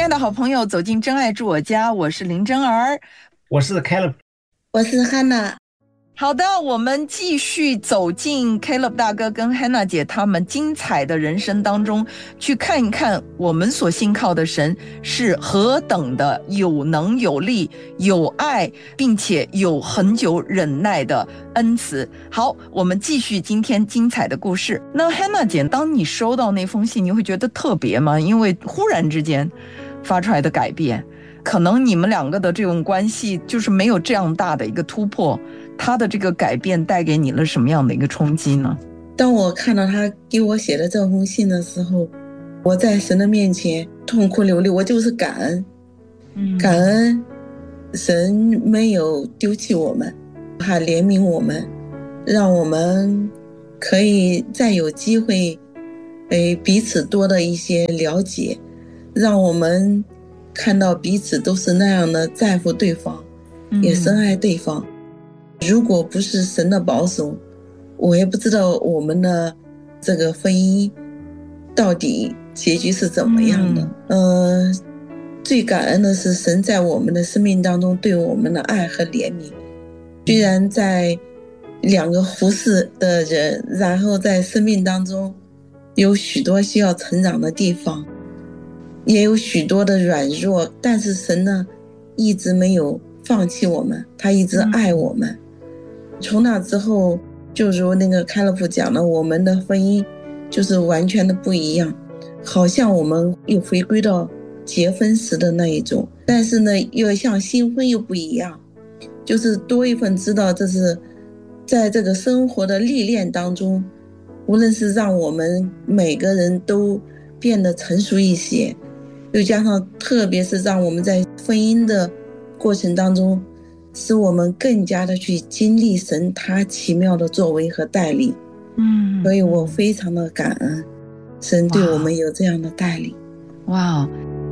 爱的好朋友，走进真爱住我家，我是林真儿， 我是 Caleb， 我是 Hannah。 好的，我们继续走进 Caleb 大哥跟 Hannah 姐他们精彩的人生当中，去看一看我们所信靠的神是何等的有能有力、有爱，并且有恒久忍耐的恩慈。好，我们继续今天精彩的故事。那 Hannah 姐，当你收到那封信，你会觉得特别吗？因为忽然之间发出来的改变，可能你们两个的这种关系就是没有这样大的一个突破，他的这个改变带给你了什么样的一个冲击呢？ 当我看到他给我写的这封信的时候，我在神的面前痛哭流涕，我就是感恩，感恩神没有丢弃我们，还怜悯我们，让我们可以再有机会彼此多的一些了解，让我们看到彼此都是那样的在乎对方，也深爱对方。如果不是神的保守，我也不知道我们的这个婚姻到底结局是怎么样的。最感恩的是神在我们的生命当中对我们的爱和怜悯。虽然在两个服侍的人，然后在生命当中有许多需要成长的地方，也有许多的软弱，但是神呢一直没有放弃我们，他一直爱我们。从那之后，就如那个开勒普讲的，我们的婚姻就是完全的不一样，好像我们又回归到结婚时的那一种，但是呢又像新婚又不一样，就是多一份知道这是在这个生活的历练当中，无论是让我们每个人都变得成熟一些，又加上特别是让我们在婚姻的过程当中，使我们更加的去经历神他奇妙的作为和带领。所以我非常的感恩神对我们有这样的带领。 哇，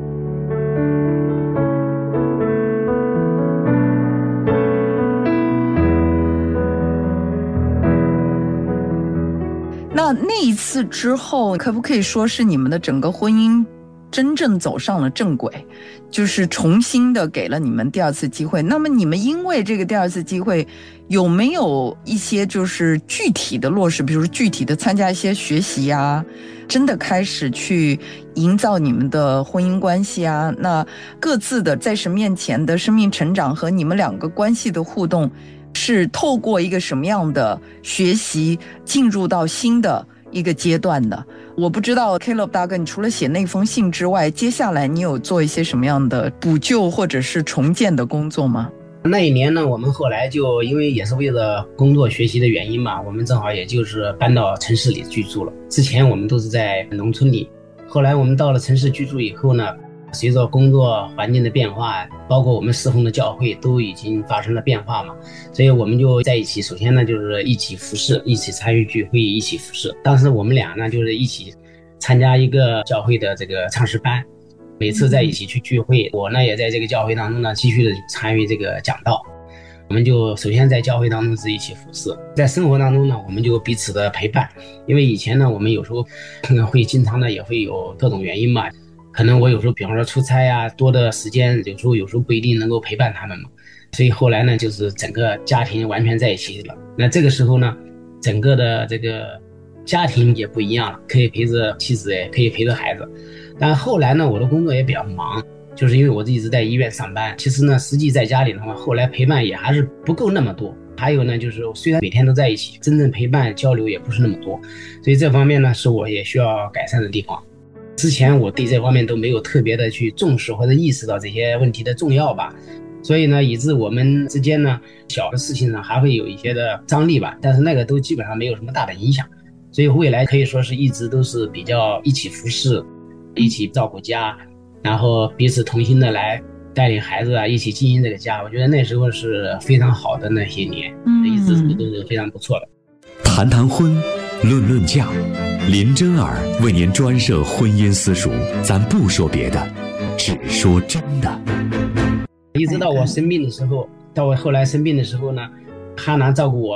那一次之后，可不可以说是你们的整个婚姻真正走上了正轨，就是重新的给了你们第二次机会？那么你们因为这个第二次机会，有没有一些就是具体的落实，比如具体的参加一些学习啊，真的开始去营造你们的婚姻关系啊？那各自的在神面前的生命成长和你们两个关系的互动，是透过一个什么样的学习进入到新的一个阶段的？我不知道 Caleb 大哥，你除了写那封信之外，接下来你有做一些什么样的补救或者是重建的工作吗？ 那一年呢，我们后来就因为也是为了工作学习的原因嘛，我们正好也就是搬到城市里居住了。之前我们都是在农村里，后来我们到了城市居住以后呢，随着工作环境的变化，包括我们侍奉的教会都已经发生了变化嘛，所以我们就在一起。首先呢，就是一起服侍，一起参与聚会，一起服侍。当时我们俩呢，就是一起参加一个教会的这个唱诗班，每次在一起去聚会。我呢也在这个教会当中呢继续的参与这个讲道。我们就首先在教会当中是一起服侍，在生活当中呢，我们就彼此的陪伴。因为以前呢，我们有时候会经常呢也会有各种原因嘛。可能我有时候比方说出差啊，多的时间有时候不一定能够陪伴他们嘛，所以后来呢就是整个家庭完全在一起了。那这个时候呢，整个的这个家庭也不一样了，可以陪着妻子，也可以陪着孩子。但后来呢，我的工作也比较忙，就是因为我一直在医院上班，其实呢实际在家里的话，后来陪伴也还是不够那么多。还有呢，就是虽然每天都在一起，真正陪伴交流也不是那么多，所以这方面呢是我也需要改善的地方。之前我对这方面都没有特别的去重视或者意识到这些问题的重要吧，所以呢，以致我们之间呢，小的事情上还会有一些的张力吧，但是那个都基本上没有什么大的影响，所以未来可以说是一直都是比较一起服侍，一起照顾家，然后彼此同心的来带领孩子啊，一起经营这个家。我觉得那时候是非常好的那些年，一直都是非常不错的。 谈谈婚，论论嫁，林真儿为您专设婚姻私塾，咱不说别的，只说真的。 一直到我生病的时候，到我后来生病的时候呢，哈娜照顾我，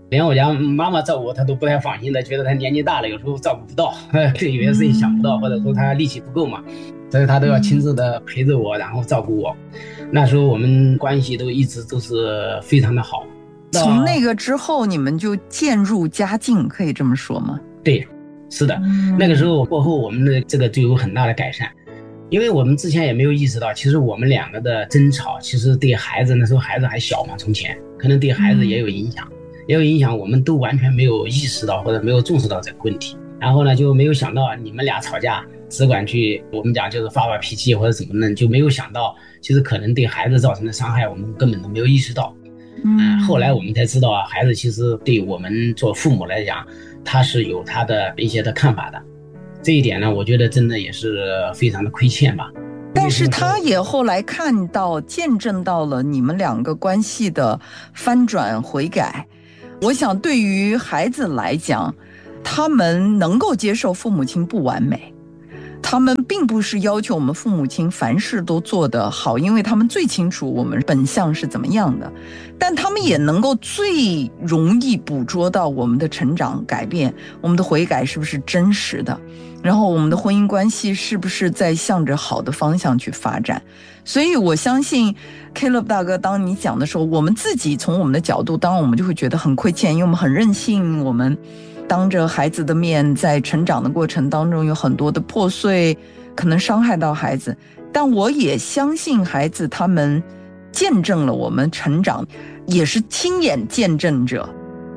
连我家妈妈照顾我，她都不太放心的，觉得她年纪大了，有时候照顾不到，对有些事情想不到，或者说她力气不够嘛，所以她都要亲自的陪着我，然后照顾我。那时候我们关系都一直都是非常的好。 从那个之后，你们就渐入佳境，可以这么说吗？ 对，是的，那个时候过后，我们的这个就有很大的改善。因为我们之前也没有意识到，其实我们两个的争吵，其实对孩子，那时候孩子还小嘛，从前可能对孩子也有影响，也有影响，我们都完全没有意识到或者没有重视到这个问题。然后呢，就没有想到你们俩吵架，只管去我们讲就是发脾气或者怎么呢，就没有想到其实可能对孩子造成的伤害，我们根本都没有意识到。后来我们才知道啊，孩子其实对我们做父母来讲，他是有他的一些的看法的。这一点呢，我觉得真的也是非常的亏欠吧。 但是他也后来看到、见证到了你们两个关系的翻转悔改。我想对于孩子来讲，他们能够接受父母亲不完美，他们并不是要求我们父母亲凡事都做得好，因为他们最清楚我们本相是怎么样的，但他们也能够最容易捕捉到我们的成长改变，我们的悔改是不是真实的，然后我们的婚姻关系是不是在向着好的方向去发展。所以我相信 Caleb 大哥当你讲的时候，我们自己从我们的角度，当然我们就会觉得很亏欠，因为我们很任性，我们当着孩子的面在成长的过程当中有很多的破碎，可能伤害到孩子。但我也相信孩子他们见证了我们成长，也是亲眼见证者。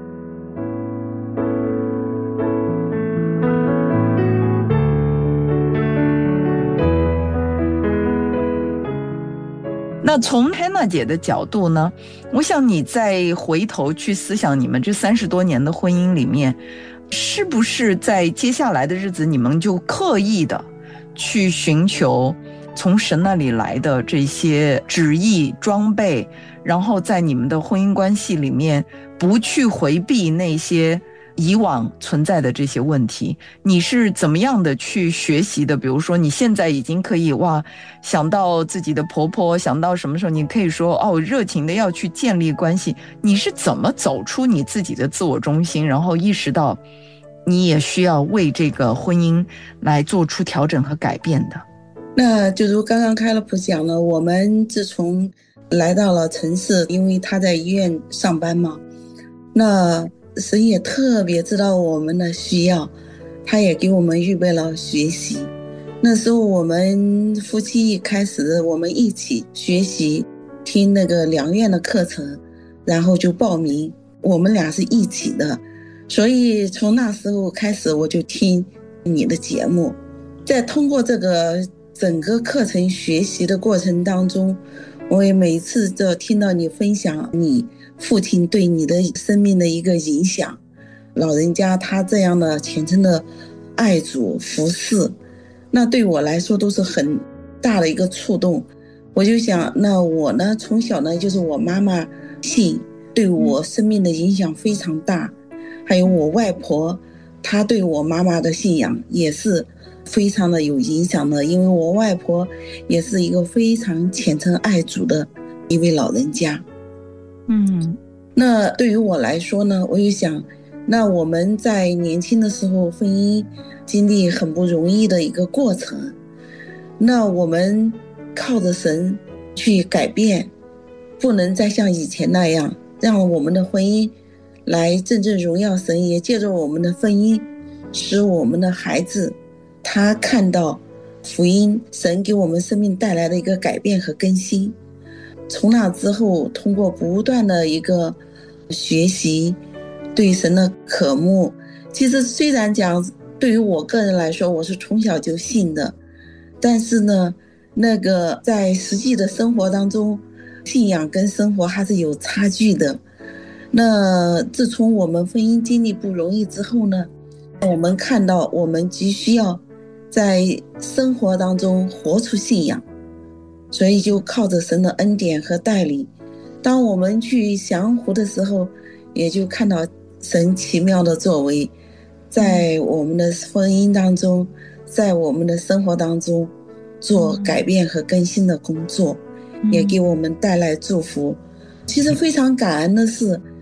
那从 Hannah 姐的角度呢，我想你再回头去思想你们这30多年的婚姻里面，是不是在接下来的日子你们就刻意的去寻求从神那里来的这些旨意装备，然后在你们的婚姻关系里面不去回避那些以往存在的这些问题？你是怎么样的去学习的？比如说你现在已经可以想到自己的婆婆，想到什么时候你可以说热情的要去建立关系，你是怎么走出你自己的自我中心，然后意识到你也需要为这个婚姻来做出调整和改变的？ 那就如刚刚开了普讲了，我们自从来到了城市，因为他在医院上班嘛，那神也特别知道我们的需要，他也给我们预备了学习。那时候我们夫妻一开始我们一起学习听那个良院的课程，然后就报名，我们俩是一起的，所以从那时候开始我就听你的节目。在通过这个整个课程学习的过程当中，我也每次都听到你分享你父亲对你的生命的一个影响，老人家他这样的虔诚的爱主服侍，那对我来说都是很大的一个触动。我就想，那我呢，从小呢就是我妈妈信，对我生命的影响非常大，还有我外婆她对我妈妈的信仰也是非常的有影响的，因为我外婆也是一个非常虔诚爱主的一位老人家。那对于我来说呢，我就想，那我们在年轻的时候婚姻经历很不容易的一个过程，那我们靠着神去改变，不能再像以前那样，让我们的婚姻来真正荣耀神，也借着我们的婚姻使我们的孩子他看到福音，神给我们生命带来的一个改变和更新。从那之后，通过不断的一个学习，对神的渴慕，其实虽然讲对于我个人来说我是从小就信的，但是呢，那个在实际的生活当中，信仰跟生活还是有差距的。那自从我们婚姻经历不容易之后呢，我们看到我们急需要在生活当中活出信仰，所以就靠着神的恩典和带领，当我们去降服的时候，也就看到神奇妙的作为，在我们的婚姻当中，在我们的生活当中做改变和更新的工作，也给我们带来祝福。其实非常感恩的是，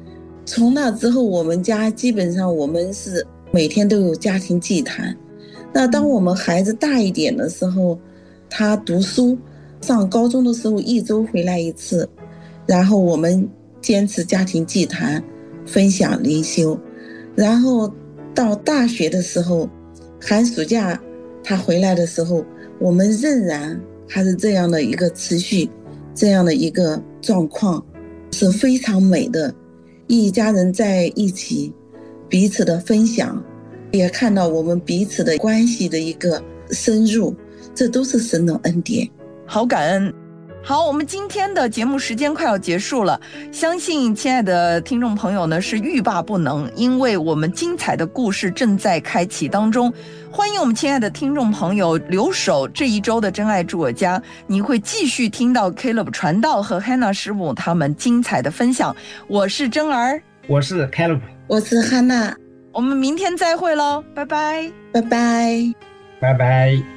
从那之后，我们家基本上我们是每天都有家庭祭坛。那当我们孩子大一点的时候，他读书上高中的时候1周回来1次，然后我们坚持家庭祭坛分享灵修。然后到大学的时候，寒暑假他回来的时候，我们仍然还是这样的一个持续，这样的一个状况，是非常美的。一家人在一起彼此的分享，也看到我们彼此的关系的一个深入，这都是神的恩典。 好感恩。好，我们今天的节目时间快要结束了，相信亲爱的听众朋友呢是欲罢不能，因为我们精彩的故事正在开启当中。欢迎我们亲爱的听众朋友留守这一周的真爱住我家，你会继续听到 Caleb 传道和 Hannah 师母他们精彩的分享。我是真儿， 我是 Caleb， 我是 Hannah， 我们明天再会咯，拜拜， 拜拜， 拜拜。